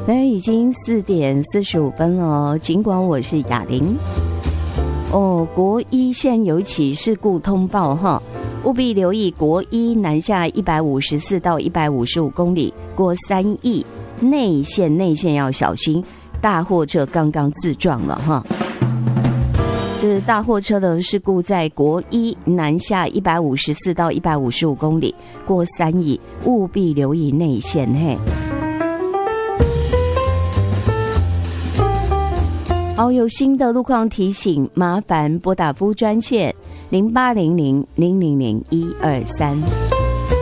那已经4点45分了，尽管我是雅玲。国一现有一起事故通报哈，务必留意国一南下154到155公里，过3义内线要小心，大货车刚刚自撞了哈。这是大货车的事故在国一南下154到155公里，过3义，务必留意内线嘿。有新的路况提醒，麻烦拨打服务专线0800000123。